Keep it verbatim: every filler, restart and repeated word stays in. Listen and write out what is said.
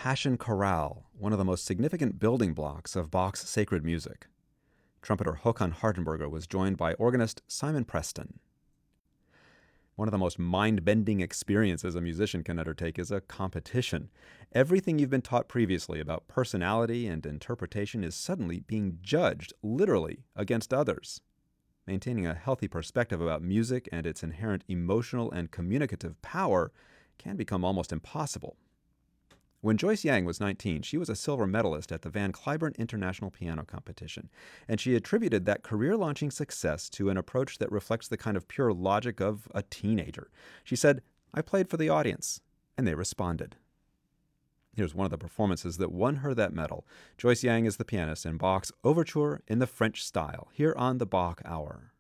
Passion Chorale, one of the most significant building blocks of Bach's sacred music. Trumpeter Håkan Hartenberger was joined by organist Simon Preston. One of the most mind-bending experiences a musician can undertake is a competition. Everything you've been taught previously about personality and interpretation is suddenly being judged, literally, against others. Maintaining a healthy perspective about music and its inherent emotional and communicative power can become almost impossible. When Joyce Yang was nineteen, she was a silver medalist at the Van Cliburn International Piano Competition, and she attributed that career-launching success to an approach that reflects the kind of pure logic of a teenager. She said, "I played for the audience, and they responded." Here's one of the performances that won her that medal. Joyce Yang is the pianist in Bach's Overture in the French style, here on the Bach Hour.